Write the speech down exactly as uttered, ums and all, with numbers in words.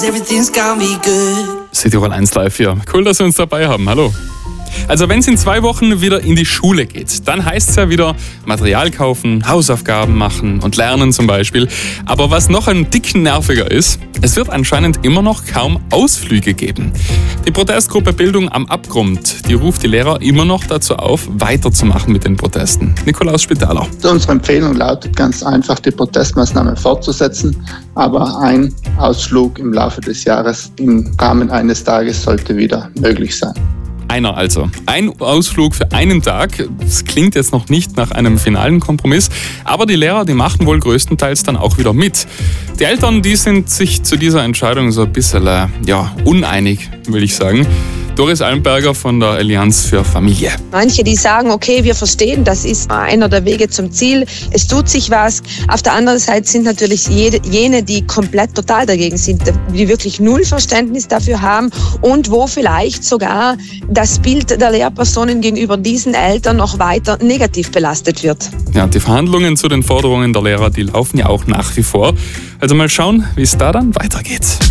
Südtirol eins live hier. Cool, dass Sie uns dabei haben. Hallo. Also wenn es in zwei Wochen wieder in die Schule geht, dann heißt es ja wieder Material kaufen, Hausaufgaben machen und lernen zum Beispiel. Aber was noch ein dicken nerviger ist, es wird anscheinend immer noch kaum Ausflüge geben. Die Protestgruppe Bildung am Abgrund, die ruft die Lehrer immer noch dazu auf, weiterzumachen mit den Protesten. Nikolaus Spitaler. Unsere Empfehlung lautet ganz einfach, die Protestmaßnahmen fortzusetzen, aber ein Ausflug im Laufe des Jahres im Rahmen eines Tages sollte wieder möglich sein. Einer also. Ein Ausflug für einen Tag. Das klingt jetzt noch nicht nach einem finalen Kompromiss, aber die Lehrer, die machen wohl größtenteils dann auch wieder mit. Die Eltern, die sind sich zu dieser Entscheidung so ein bisschen äh, ja, uneinig, will ich sagen. Doris Almberger von der Allianz für Familie. Manche, die sagen, okay, wir verstehen, das ist einer der Wege zum Ziel, es tut sich was. Auf der anderen Seite sind natürlich jede, jene, die komplett total dagegen sind, die wirklich null Verständnis dafür haben und wo vielleicht sogar das Bild der Lehrpersonen gegenüber diesen Eltern noch weiter negativ belastet wird. Ja, die Verhandlungen zu den Forderungen der Lehrer, die laufen ja auch nach wie vor. Also mal schauen, wie es da dann weitergeht.